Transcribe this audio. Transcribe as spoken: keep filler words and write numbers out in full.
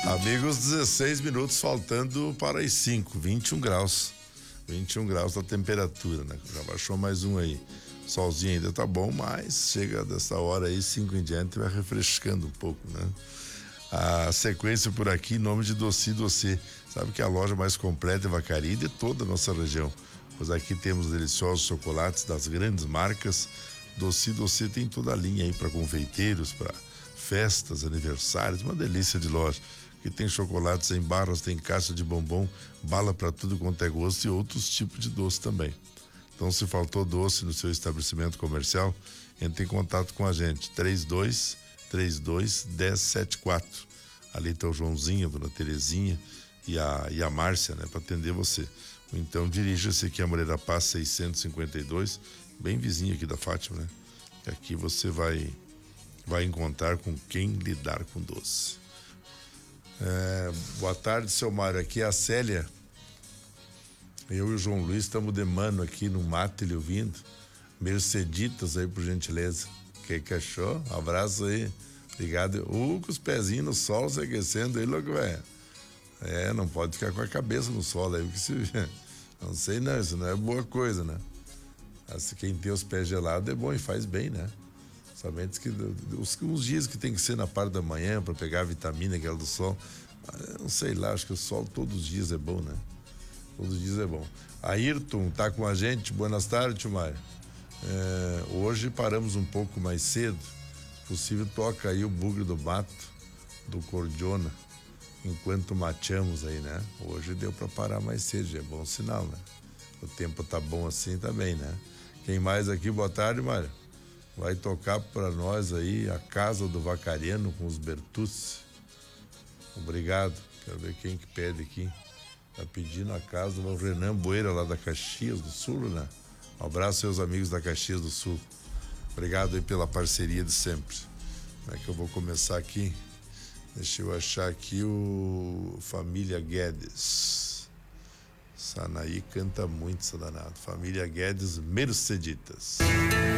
Amigos, dezesseis minutos faltando para as cinco, vinte e um graus. vinte e um graus da temperatura, né? Já baixou mais um aí. Solzinho ainda tá bom, mas chega dessa hora aí, cinco em diante, vai refrescando um pouco, né? A sequência por aqui, em nome de Doce Doce. Sabe que é a loja mais completa em Vacaria e de toda a nossa região. Pois aqui temos deliciosos chocolates das grandes marcas. Doce Doce tem toda a linha aí para confeiteiros, para festas, aniversários, uma delícia de loja. Que tem chocolates em barras, tem caixa de bombom, bala para tudo quanto é gosto e outros tipos de doce também. Então, se faltou doce no seu estabelecimento comercial, entre em contato com a gente, três dois três dois, um zero sete quatro. Ali está o Joãozinho, a Dona Terezinha e a, e a Márcia, né, para atender você. Ou então, dirija-se aqui a Moreira Paz seiscentos e cinquenta e dois, bem vizinho aqui da Fátima, né? Que aqui você vai, vai encontrar com quem lidar com doce. É, boa tarde, seu Mário. Aqui é a Célia. Eu e o João Luiz estamos de mano aqui no mato, ele ouvindo. Merceditas aí, por gentileza. Que que achou? Abraço aí. Obrigado. Uh, com os pezinhos no sol, se aquecendo aí, louco, velho. É, não pode ficar com a cabeça no sol aí, porque se. Não sei, não, isso não é boa coisa, né? Mas quem tem os pés gelados é bom e faz bem, né? Somente que os, uns dias que tem que ser na parte da manhã para pegar a vitamina aquela do sol, não sei lá, acho que o sol todos os dias é bom, né? Todos os dias é bom. Ayrton tá com a gente, boas tardes, tio Mário. É, hoje paramos um pouco mais cedo, se possível toca aí o Bugre do Mato, do Cordiona, enquanto mateamos aí, né? Hoje deu para parar mais cedo, é bom sinal, né? O tempo tá bom assim também, né? Quem mais aqui, boa tarde, Mário. Vai tocar para nós aí a Casa do Vacariano com os Bertucci. Obrigado. Quero ver quem que pede aqui. Tá pedindo a casa do Renan Boeira, lá da Caxias do Sul, né? Um abraço aos seus amigos da Caxias do Sul. Obrigado aí pela parceria de sempre. Como é que eu vou começar aqui? Deixa eu achar aqui o Família Guedes. Sanaí canta muito, essa danada. Família Guedes, Merceditas.